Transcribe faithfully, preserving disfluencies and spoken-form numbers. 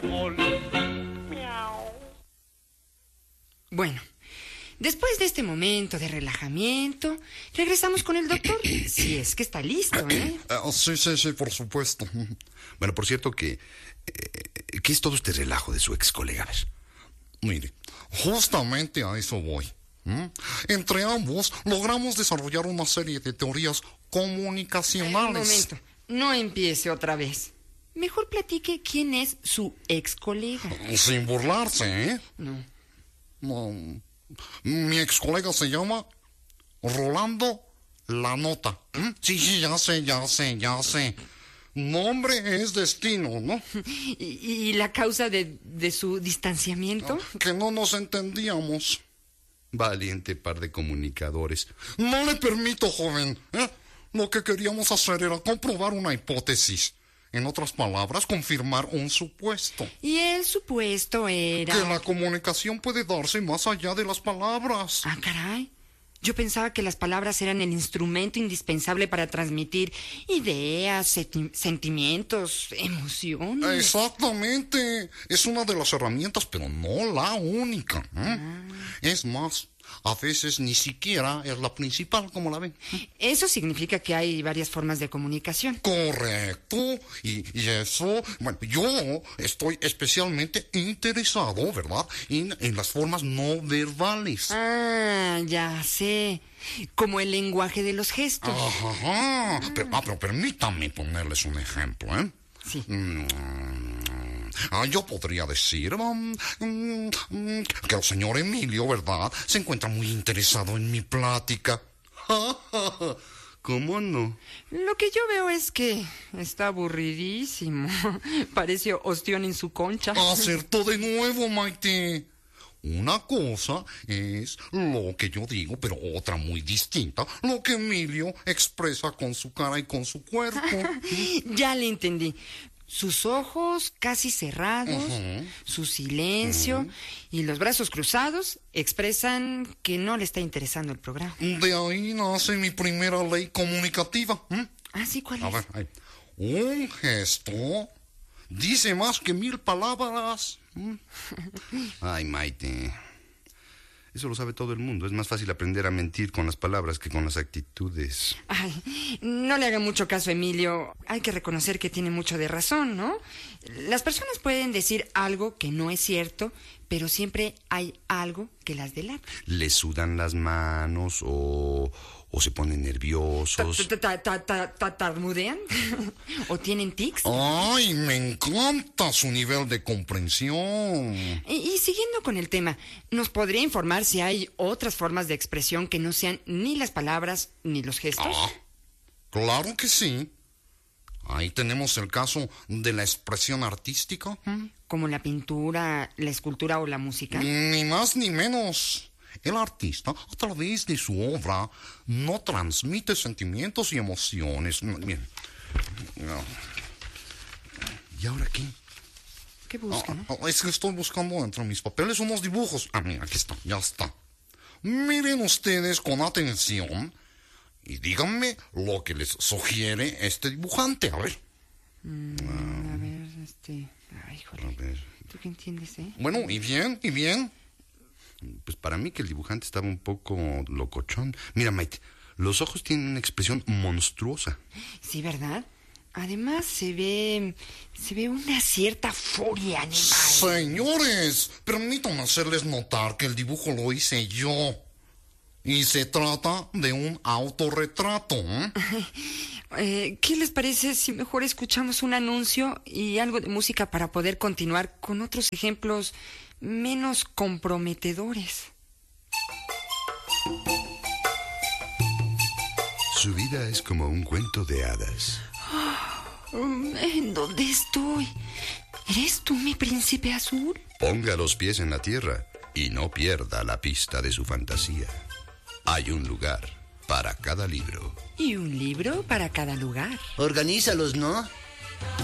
Bueno, después de este momento de relajamiento, regresamos con el doctor. Si es que está listo, ¿eh? Uh, sí, sí, sí, por supuesto. Bueno, por cierto que... Eh, ¿qué es todo este relajo de su ex colega? A ver. Mire, justamente a eso voy. ¿Mm? Entre ambos logramos desarrollar una serie de teorías comunicacionales. Un momento, no empiece otra vez. Mejor platique quién es su ex colega. Sin burlarse, ¿eh? No. No. Mi ex colega se llama Rolando La Nota. ¿Mm? Sí, sí, ya sé, ya sé, ya sé. Nombre es destino, ¿no? ¿Y, y la causa de, de su distanciamiento? Que no nos entendíamos. Valiente par de comunicadores. No le permito, joven. ¿eh? Lo que queríamos hacer era comprobar una hipótesis. En otras palabras, confirmar un supuesto. Y el supuesto era... Que la comunicación puede darse más allá de las palabras. Ah, caray. Yo pensaba que las palabras eran el instrumento indispensable para transmitir ideas, senti- sentimientos, emociones. Exactamente. Es una de las herramientas, pero no la única. ¿eh? Ah. Es más, a veces ni siquiera es la principal, como la ven. Eso significa que hay varias formas de comunicación. Correcto. Y, y eso, bueno, yo estoy especialmente interesado, ¿verdad?, en, en las formas no verbales. Ah, ya sé. Como el lenguaje de los gestos. Ajá. Ah. Pero, ah, pero permítame ponerles un ejemplo, ¿eh? Sí. Mm, ah, yo podría decir um, um, um, que el señor Emilio, ¿verdad?, se encuentra muy interesado en mi plática. ¿Cómo no? Lo que yo veo es que está aburridísimo. Parece ostión en su concha. Acertó de nuevo, Maite. Una cosa es lo que yo digo, pero otra muy distinta, lo que Emilio expresa con su cara y con su cuerpo. Ya le entendí. Sus ojos casi cerrados, uh-huh. su silencio uh-huh. y los brazos cruzados expresan que no le está interesando el programa. De ahí nace mi primera ley comunicativa. ¿Mm? Ah, sí, ¿cuál A es? ver, ahí. Un gesto dice más que mil palabras. ¿Mm? Ay, Maite. Eso lo sabe todo el mundo. Es más fácil aprender a mentir con las palabras que con las actitudes. Ay, no le haga mucho caso, Emilio. Hay que reconocer que tiene mucho de razón, ¿no? Las personas pueden decir algo que no es cierto, pero siempre hay algo que las delata. Le sudan las manos o, o se ponen nerviosos. ¿Tartamudean? ¿O tienen tics? ¡Ay, me encanta su nivel de comprensión! Y, y siguiendo con el tema, ¿nos podría informar si hay otras formas de expresión que no sean ni las palabras ni los gestos? Ah, claro que sí. Ahí tenemos el caso de la expresión artística. ¿Como la pintura, la escultura o la música? Ni más ni menos. El artista, a través de su obra, no transmite sentimientos y emociones. Miren. No. ¿Y ahora qué? ¿Qué buscan? Ah, es que estoy buscando entre mis papeles unos dibujos. Ah, mira, aquí está, ya está. Miren ustedes con atención y díganme lo que les sugiere este dibujante. A ver. Mm, ah. A ver, este... Ay, híjole. A ver. ¿Tú qué entiendes, eh? Bueno, ¿y bien? ¿Y bien? Pues para mí que el dibujante estaba un poco locochón. Mira, Maite, los ojos tienen una expresión monstruosa. Sí, ¿verdad? Además se ve... se ve una cierta furia animal. Señores, permítanme hacerles notar que el dibujo lo hice yo. Y se trata de un autorretrato. ¿eh? Eh, ¿Qué les parece si mejor escuchamos un anuncio y algo de música para poder continuar con otros ejemplos menos comprometedores? Su vida es como un cuento de hadas. ¿En dónde estoy? ¿Eres tú mi príncipe azul? Ponga los pies en la tierra y no pierda la pista de su fantasía. Hay un lugar para cada libro. Y un libro para cada lugar. Organízalos, ¿no?